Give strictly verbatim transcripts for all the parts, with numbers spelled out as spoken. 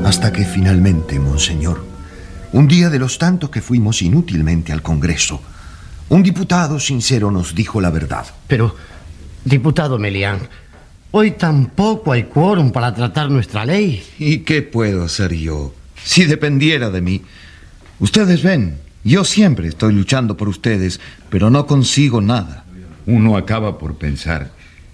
Hasta que finalmente, monseñor, un día de los tantos que fuimos inútilmente al Congreso, un diputado sincero nos dijo la verdad. Pero, diputado Melián, hoy tampoco hay quórum para tratar nuestra ley. ¿Y qué puedo hacer yo? Si dependiera de mí. Ustedes ven, yo siempre estoy luchando por ustedes, pero no consigo nada. Uno acaba por pensar,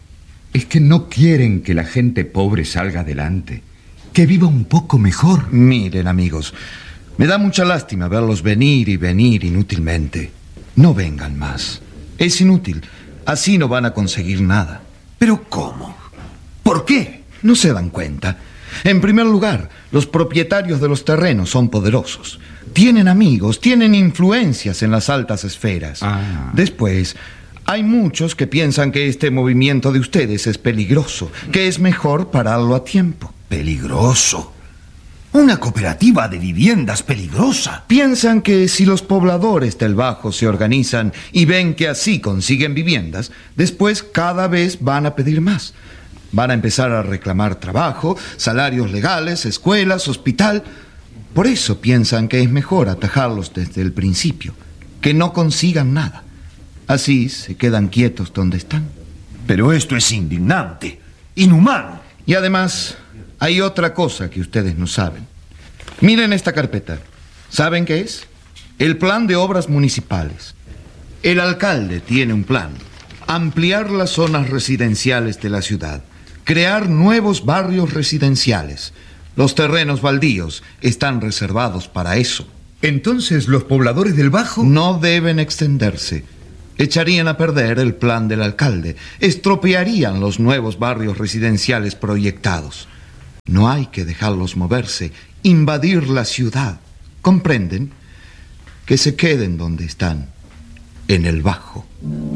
es que no quieren que la gente pobre salga adelante, que viva un poco mejor. Miren, amigos, me da mucha lástima verlos venir y venir inútilmente. No vengan más. Es inútil. Así no van a conseguir nada. ¿Pero cómo? ¿Por qué? ¿No se dan cuenta? En primer lugar, los propietarios de los terrenos son poderosos. Tienen amigos, tienen influencias en las altas esferas. Ah. Después, hay muchos que piensan que este movimiento de ustedes es peligroso, que es mejor pararlo a tiempo. ¿Peligroso? Una cooperativa de viviendas peligrosa. Piensan que si los pobladores del Bajo se organizan y ven que así consiguen viviendas, después cada vez van a pedir más. Van a empezar a reclamar trabajo, salarios legales, escuelas, hospital. Por eso piensan que es mejor atajarlos desde el principio, que no consigan nada. Así se quedan quietos donde están. Pero esto es indignante, inhumano. Y además, hay otra cosa que ustedes no saben. Miren esta carpeta. ¿Saben qué es? El plan de obras municipales. El alcalde tiene un plan. Ampliar las zonas residenciales de la ciudad. Crear nuevos barrios residenciales. Los terrenos baldíos están reservados para eso. Entonces, ¿los pobladores del Bajo? No deben extenderse. Echarían a perder el plan del alcalde. Estropearían los nuevos barrios residenciales proyectados. No hay que dejarlos moverse, invadir la ciudad. ¿Comprenden? Que se queden donde están, en el Bajo.